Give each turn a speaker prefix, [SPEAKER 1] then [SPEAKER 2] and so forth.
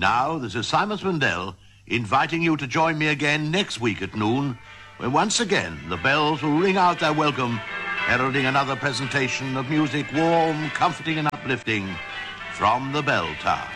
[SPEAKER 1] Now, this is Simon Swindell inviting you to join me again next week at noon, when once again the bells will ring out their welcome, heralding another presentation of music warm, comforting and uplifting from the Bell Tower.